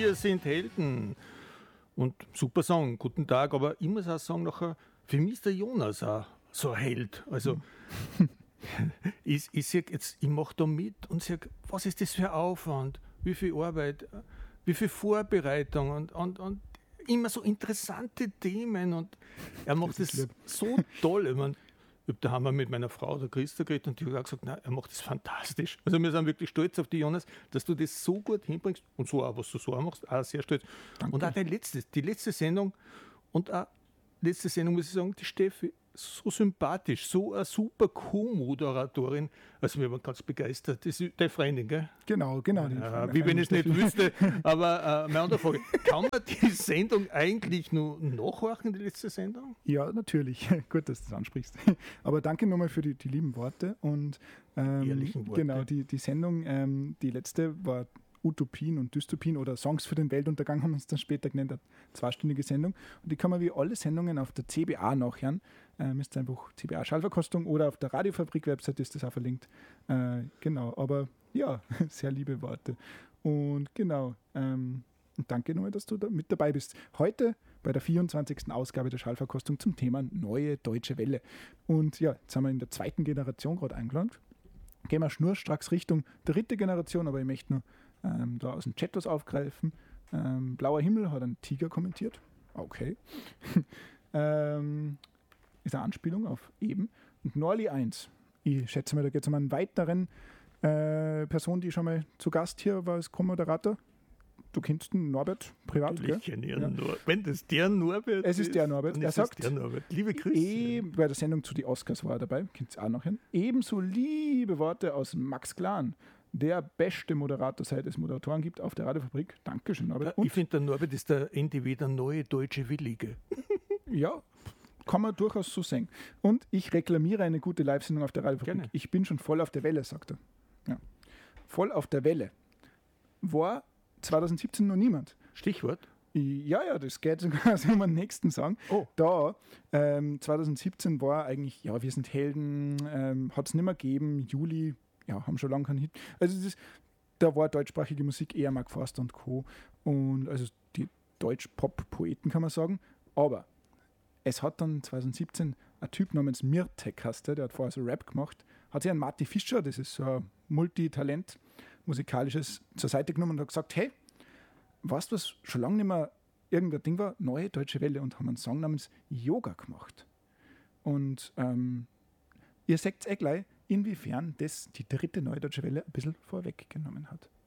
Wir sind Helden. Und super Song, guten Tag, aber ich muss auch sagen, nachher, für mich ist der Jonas auch so ein Held. Also, ich mache da mit und sage, was ist das für Aufwand, wie viel Arbeit, wie viel Vorbereitung und immer so interessante Themen und er macht das so toll. Ich meine, da haben wir mit meiner Frau, der Christa, geredet und die hat auch gesagt, nein, er macht das fantastisch. Also wir sind wirklich stolz auf dich, Jonas, dass du das so gut hinbringst und so auch, was du so auch machst, auch sehr stolz. Danke. Und auch die letzte Sendung muss ich sagen, die Steffi, so sympathisch, so eine super Co-Moderatorin. Also wir waren ganz begeistert. Das ist deine Freundin, gell? Genau. Wie wenn ich es nicht wüsste. Aber meine andere Frage, kann man die Sendung eigentlich nur nachhorchen, die letzte Sendung? Ja, natürlich. Gut, dass du das ansprichst. Aber danke nochmal für die lieben Worte. Und ehrlichen Worte. Genau, die Sendung, die letzte war Utopien und Dystopien oder Songs für den Weltuntergang haben wir uns dann später genannt, eine zweistündige Sendung. Und die kann man wie alle Sendungen auf der CBA nachhören. Müsst einfach CBA Schallverkostung oder auf der Radiofabrik-Website ist das auch verlinkt. Genau, aber ja, sehr liebe Worte. Und genau, danke nochmal, dass du da mit dabei bist. Heute bei der 24. Ausgabe der Schallverkostung zum Thema Neue Deutsche Welle. Und ja, jetzt haben wir in der zweiten Generation gerade angelangt. Gehen wir schnurstracks Richtung dritte Generation, aber ich möchte nur da aus dem Chat was aufgreifen. Blauer Himmel hat einen Tiger kommentiert. Okay. Ist eine Anspielung auf eben. Und Norli 1. Ich schätze mal, da geht es um einen weiteren Person, die schon mal zu Gast hier war als Co-Moderator. Du kennst den Norbert privat, gell? Ich kenne ihn nur. Wenn das der Norbert ist. Es ist der Norbert. Er sagt, der Norbert. Liebe Grüße. Bei der Sendung zu die Oscars war er dabei. Kennt ihr auch noch hin. Ebenso liebe Worte aus Max Klan. Der beste Moderator, seit es Moderatoren gibt auf der Radiofabrik. Dankeschön, Norbert. Ich finde, der Norbert ist der NDW, der neue deutsche Willige. Ja, kann man durchaus so sehen. Und ich reklamiere eine gute Live-Sendung auf der Radiofabrik. Gerne. Ich bin schon voll auf der Welle, sagt er. Ja. Voll auf der Welle. War 2017 noch niemand. Stichwort? Ja, das geht sogar, soll man nächsten sagen. Oh. Da, 2017 war eigentlich, ja, wir sind Helden, hat es nicht mehr gegeben, Juli, ja, haben schon lange keinen Hit. Also da war deutschsprachige Musik eher Mark Forster und Co. Und also die Deutsch-Pop-Poeten kann man sagen. Aber es hat dann 2017 ein Typ namens Mirtek, der hat vorher so Rap gemacht, hat sich einen Marty Fischer, das ist so ein Multitalent, musikalisches, zur Seite genommen und hat gesagt, hey, weißt du, was schon lange nicht mehr irgendein Ding war? Neue Deutsche Welle, und haben einen Song namens Yoga gemacht. Und ihr seht gleich, inwiefern das die dritte Neue Deutsche Welle ein bisschen vorweggenommen hat.